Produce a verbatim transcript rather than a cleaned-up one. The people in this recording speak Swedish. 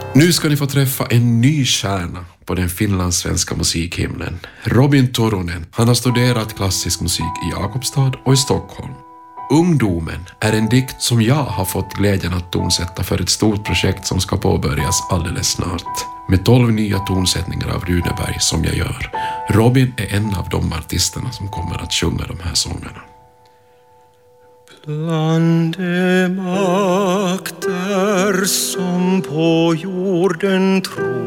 Nu ska ni få träffa en ny stjärna på den finlandssvenska musikhimlen. Robin Turunen. Han har studerat klassisk musik i Jakobstad och i Stockholm. Ungdomen är en dikt som jag har fått glädjen att tonsätta för ett stort projekt som ska påbörjas alldeles snart. Med tolv nya tonsättningar av Runeberg som jag gör. Robin är en av de artisterna som kommer att sjunga de här sångerna. Bland de makter som på jorden tror